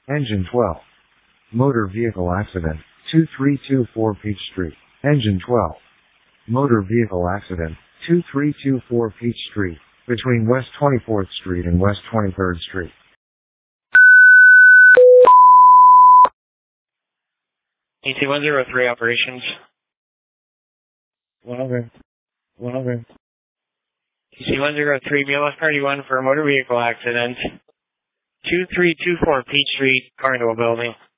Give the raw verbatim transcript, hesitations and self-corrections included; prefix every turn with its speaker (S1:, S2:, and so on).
S1: Engine twelve. Motor vehicle accident, two three two four Peach Street. Engine twelve. Motor vehicle accident, two three two four Peach Street, between West twenty-fourth Street and West twenty-third Street.
S2: E T one zero three operations.
S1: one hundred. one hundred.
S2: E T one zero three, B L S Party one for a motor vehicle accident. two three two four Peach Street, car into a building.